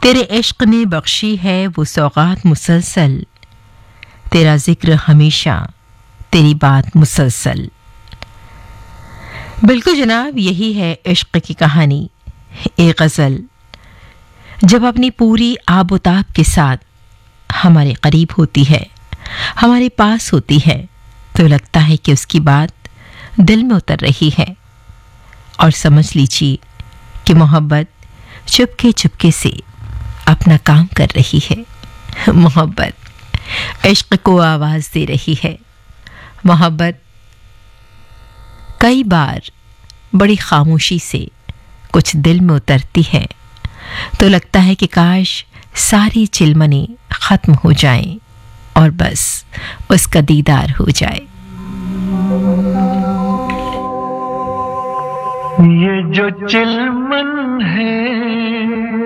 तेरे इश्क ने बख्शी है वो सौगात मुसलसल, तेरा जिक्र हमेशा, तेरी बात मुसलसल। बिल्कुल जनाब, यही है इश्क की कहानी। एक गज़ल जब अपनी पूरी आबोताब के साथ हमारे करीब होती है, हमारे पास होती है, तो लगता है कि उसकी बात दिल में उतर रही है। और समझ लीजिए कि मोहब्बत चुपके चुपके से अपना काम कर रही है। मोहब्बत इश्क को आवाज दे रही है। मोहब्बत कई बार बड़ी खामोशी से कुछ दिल में उतरती है, तो लगता है कि काश सारी चिलमने खत्म हो जाएं और बस उसका दीदार हो जाए। ये जो चिलमन है